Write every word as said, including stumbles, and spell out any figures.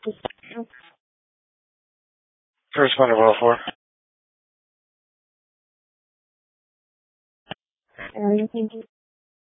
First one of all four. Alright, thank you.